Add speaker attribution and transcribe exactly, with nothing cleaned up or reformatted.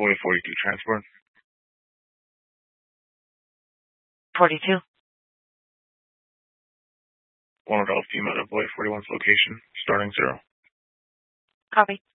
Speaker 1: Boy forty-two transport.
Speaker 2: forty-two.
Speaker 1: One adult female at Boy forty-one's location, starting zero.
Speaker 2: Copy.